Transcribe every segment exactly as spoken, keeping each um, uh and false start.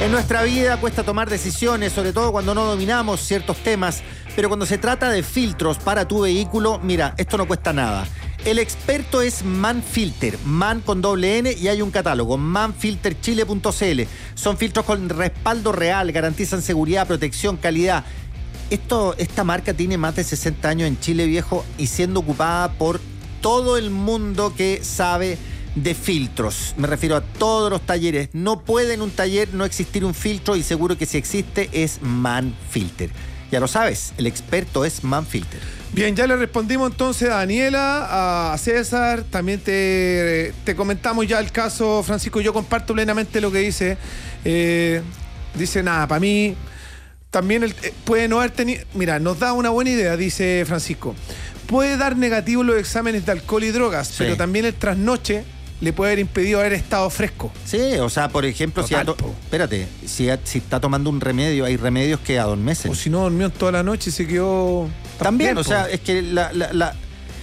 En nuestra vida cuesta tomar decisiones, sobre todo cuando no dominamos ciertos temas, pero cuando se trata de filtros para tu vehículo, mira, esto no cuesta nada. El experto es Manfilter, Man con doble N, y hay un catálogo, manfilter chile punto c l. Son filtros con respaldo real, garantizan seguridad, protección, calidad. Esto, esta marca tiene más de sesenta años en Chile, viejo, y siendo ocupada por todo el mundo que sabe de filtros. Me refiero a todos los talleres. No puede en un taller no existir un filtro, y seguro que si existe es Manfilter. Ya lo sabes, el experto es Manfilter. Bien, ya le respondimos entonces a Daniela, a César, también te, te comentamos ya el caso, Francisco. Yo comparto plenamente lo que dice. Eh, dice, nada, para mí también el, eh, puede no haber tenido... Mira, nos da una buena idea, dice Francisco. Puede dar negativo los exámenes de alcohol y drogas, sí, pero también el trasnoche le puede haber impedido haber estado fresco. Sí, o sea, por ejemplo, Total, si to- espérate, si, si está tomando un remedio, hay remedios que adormecen. O si no, durmió toda la noche y se quedó... También, o sea, es que la, la, la...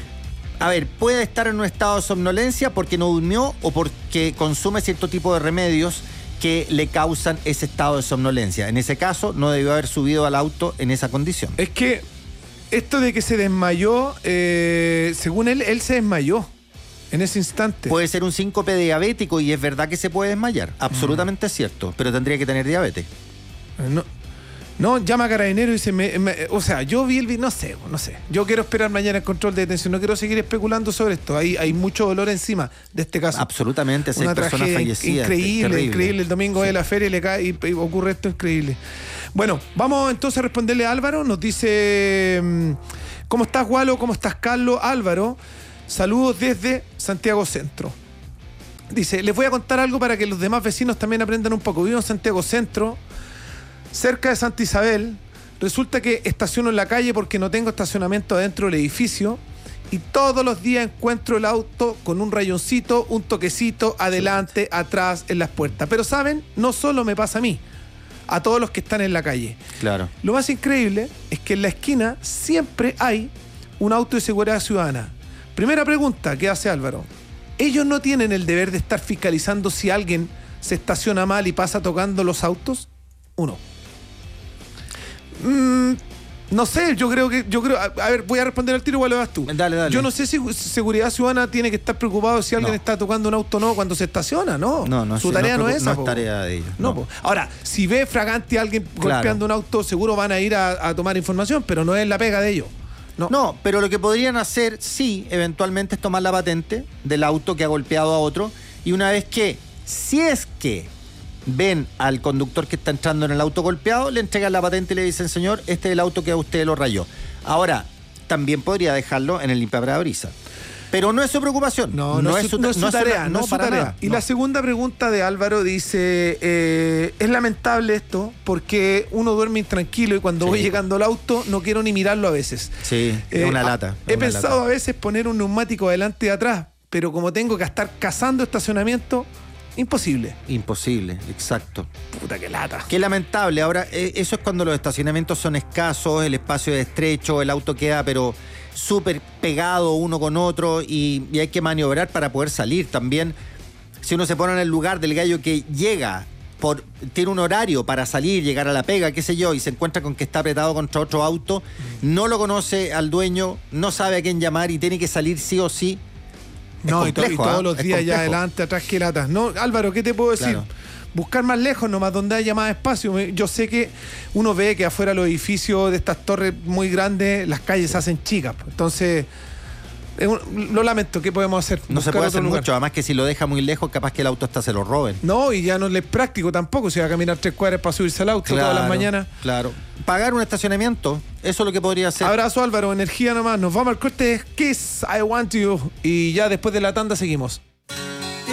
A ver, puede estar en un estado de somnolencia porque no durmió o porque consume cierto tipo de remedios que le causan ese estado de somnolencia. En ese caso, no debió haber subido al auto en esa condición. Es que esto de que se desmayó, eh, según él, él se desmayó en ese instante. Puede ser un síncope diabético y es verdad que se puede desmayar. Absolutamente mm. cierto, pero tendría que tener diabetes. No, no llama a Carabinero y dice, me, me, o sea, yo vi el video, no sé, no sé. Yo quiero esperar mañana el control de detención, no quiero seguir especulando sobre esto. Hay, hay mucho dolor encima de este caso. Absolutamente, una personas fallecidas. Increíble, terrible. increíble. El domingo sí. de la feria y le cae y, y ocurre esto increíble. Bueno, vamos entonces a responderle a Álvaro. Nos dice, ¿cómo estás, Walo? ¿Cómo estás, Carlos? Álvaro, saludos desde Santiago Centro. Dice, les voy a contar algo para que los demás vecinos también aprendan un poco. Vivo en Santiago Centro, cerca de Santa Isabel. Resulta que estaciono en la calle porque no tengo estacionamiento adentro del edificio y todos los días encuentro el auto con un rayoncito, un toquecito, adelante, atrás, en las puertas. Pero ¿saben? No solo me pasa a mí, a todos los que están en la calle. Claro. Lo más increíble es que en la esquina siempre hay un auto de seguridad ciudadana. Primera pregunta que hace Álvaro. ¿Ellos no tienen el deber de estar fiscalizando si alguien se estaciona mal y pasa tocando los autos? Uno. Mm, no sé, yo creo que... yo creo A, a ver, voy a responder al tiro, igual lo das tú. Dale, dale. Yo no sé si Seguridad Ciudadana tiene que estar preocupado si alguien no. está tocando un auto o no cuando se estaciona, ¿no? No, no. Su tarea no, no es esa. No es tarea de ellos. No, no. Ahora, si ve fragante a alguien claro. golpeando un auto, seguro van a ir a, a tomar información, pero no es la pega de ellos. No. no, pero lo que podrían hacer, sí, eventualmente es tomar la patente del auto que ha golpeado a otro, y una vez que, si es que ven al conductor que está entrando en el auto golpeado, le entregan la patente y le dicen, señor, este es el auto que a usted lo rayó. Ahora, también podría dejarlo en el limpiaparabrisas. Pero no es su preocupación. No, no, no, es, su, no es su no tarea. No, no es su tarea. Nada. Y no. La segunda pregunta de Álvaro dice, eh, es lamentable esto porque uno duerme intranquilo y cuando sí. voy llegando al auto no quiero ni mirarlo a veces. Sí, es eh, una lata. He una pensado lata. a veces poner un neumático adelante y atrás, pero como tengo que estar cazando estacionamiento, imposible. Imposible, exacto. Puta, qué lata. Qué lamentable. Ahora, eh, eso es cuando los estacionamientos son escasos, el espacio es estrecho, el auto queda, pero súper pegado uno con otro y, y hay que maniobrar para poder salir. También, si uno se pone en el lugar del gallo que llega, por, tiene un horario para salir, llegar a la pega, qué sé yo, y se encuentra con que está apretado contra otro auto, no lo conoce al dueño, no sabe a quién llamar y tiene que salir sí o sí. Es no, complejo, y, to- y todos ¿eh? los días ya adelante, atrás, que latas. No, Álvaro, ¿qué te puedo decir? Claro. Buscar más lejos nomás, donde haya más espacio. Yo sé que uno ve que afuera los edificios de estas torres muy grandes, las calles se hacen chicas. Entonces, un, lo lamento, ¿qué podemos hacer? No se puede hacer lugar. mucho, además que si lo deja muy lejos, capaz que el auto hasta se lo roben. No, y ya no es práctico tampoco, si va a caminar tres cuadras para subirse al auto claro, todas las mañanas. Claro, pagar un estacionamiento, eso es lo que podría hacer. Abrazo, Álvaro, energía nomás. Nos vamos al corte de Kiss, I Want You, y ya después de la tanda seguimos.